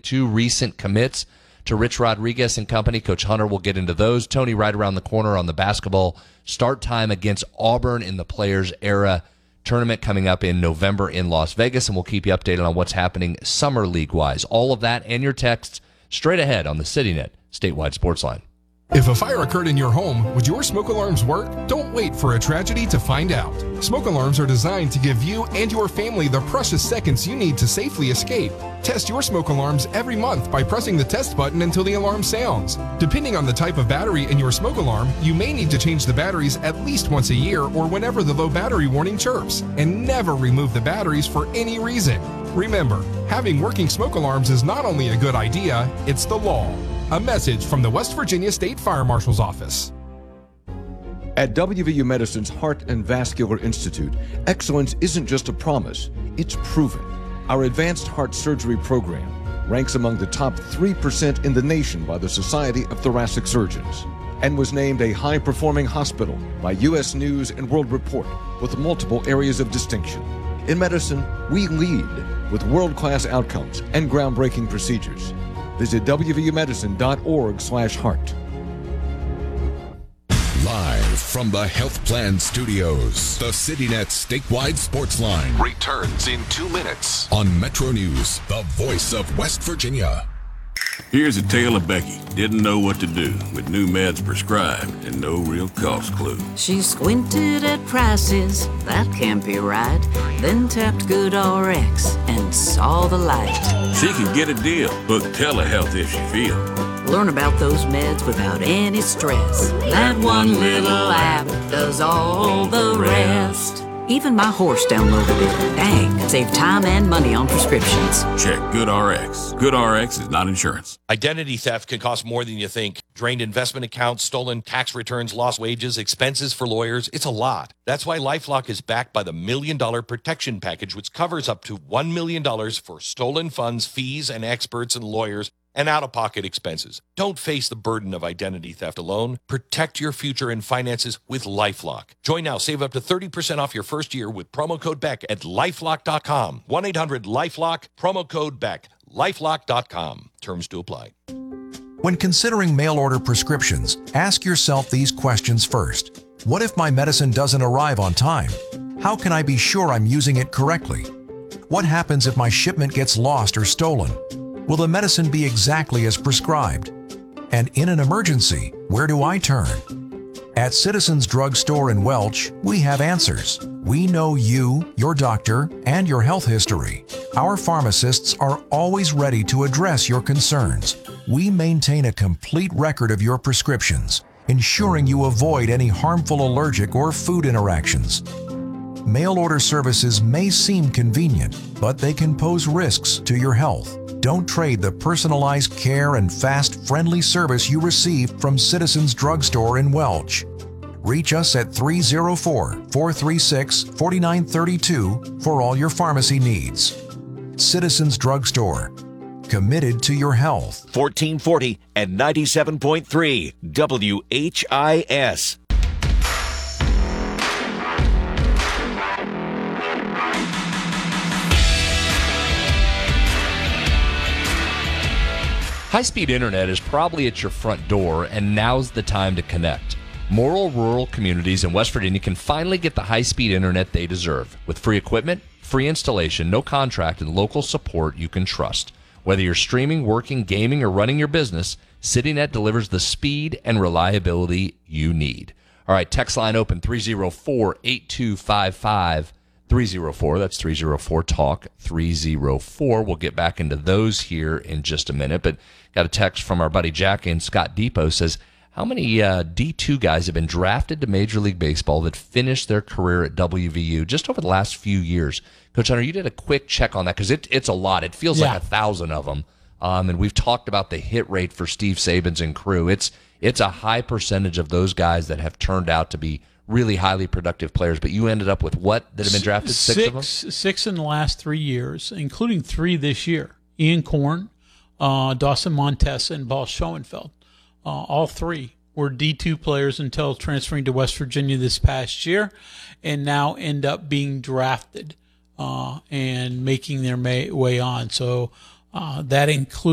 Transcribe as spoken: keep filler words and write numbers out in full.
committed. Two recent commits to Rich Rodriguez and company. Coach Hunter will get into those. Tony, right around the corner on the basketball start time against Auburn in the Players Era tournament coming up in November in Las Vegas, and we'll keep you updated on what's happening Summer League-wise. All of that and your texts straight ahead on the CityNet Statewide Sports Line. If a fire occurred in your home, would your smoke alarms work? Don't wait for a tragedy to find out. Smoke alarms are designed to give you and your family the precious seconds you need to safely escape. Test your smoke alarms every month by pressing the test button until the alarm sounds. Depending on the type of battery in your smoke alarm, you may need to change the batteries at least once a year or whenever the low battery warning chirps, and never remove the batteries for any reason. Remember, having working smoke alarms is not only a good idea, it's the law. A message from the West Virginia State Fire Marshal's Office. At W V U Medicine's Heart and Vascular Institute, excellence isn't just a promise, it's proven. Our advanced heart surgery program ranks among the top three percent in the nation by the Society of Thoracic Surgeons and was named a high-performing hospital by U S News and World Report with multiple areas of distinction. In medicine, we lead with world-class outcomes and groundbreaking procedures. Visit W V U medicine dot org slash heart. Live from the Health Plan Studios, the CityNet Statewide Sports Line returns in two minutes on Metro News, the voice of West Virginia. Here's a tale of Becky. Didn't know what to do with new meds prescribed and no real cost clue. She squinted at prices, that can't be right. Then tapped GoodRx and saw the light. She can get a deal. Book telehealth if she feels. Learn about those meds without any stress. That one little app does all the rest. Even my horse downloaded it. Dang, save time and money on prescriptions. Check GoodRx. GoodRx is not insurance. Identity theft can cost more than you think. Drained investment accounts, stolen tax returns, lost wages, expenses for lawyers. It's a lot. That's why LifeLock is backed by the Million Dollar Protection Package, which covers up to one million dollars for stolen funds, fees, and experts and lawyers, and out-of-pocket expenses. Don't face the burden of identity theft alone. Protect your future and finances with LifeLock. Join now. Save up to thirty percent off your first year with promo code Beck at lifelock dot com. one eight hundred lifelock, promo code Beck. lifelock dot com. Terms to apply. When considering mail-order prescriptions, ask yourself these questions first. What if my medicine doesn't arrive on time? How can I be sure I'm using it correctly? What happens if my shipment gets lost or stolen? Will the medicine be exactly as prescribed? And in an emergency, where do I turn? At Citizens Drug Store in Welch, we have answers. We know you, your doctor, and your health history. Our pharmacists are always ready to address your concerns. We maintain a complete record of your prescriptions, ensuring you avoid any harmful allergic or food interactions. Mail order services may seem convenient, but they can pose risks to your health. Don't trade the personalized care and fast, friendly service you receive from Citizens Drug Store in Welch. Reach us at three oh four, four three six, four nine three two for all your pharmacy needs. Citizens Drug Store, committed to your health. fourteen forty and ninety-seven point three W H I S. High-speed internet is probably at your front door, and now's the time to connect. Moral rural communities in West Virginia can finally get the high-speed internet they deserve. With free equipment, free installation, no contract, and local support you can trust. Whether you're streaming, working, gaming, or running your business, CityNet delivers the speed and reliability you need. All right, text line open, three oh four, eight two five five, three oh four. That's three oh four talk, three oh four. We'll get back into those here in just a minute, but got a text from our buddy Jack in Scott Depot. Says, how many uh, D two guys have been drafted to Major League Baseball that finished their career at W V U just over the last few years? Coach Hunter, you did a quick check on that because it, it's a lot. It feels yeah. like a thousand of them. Um, and we've talked about the hit rate for Steve Sabins and crew. It's it's a high percentage of those guys that have turned out to be really highly productive players. But you ended up with what that have been drafted? Six, six of them? Six in the last three years, including three this year. Ian Korn, uh, Dawson Montes, and Paul Schoenfeld. Uh, all three were D two players until transferring to West Virginia this past year, and now end up being drafted uh, and making their may- way on. So uh, that includes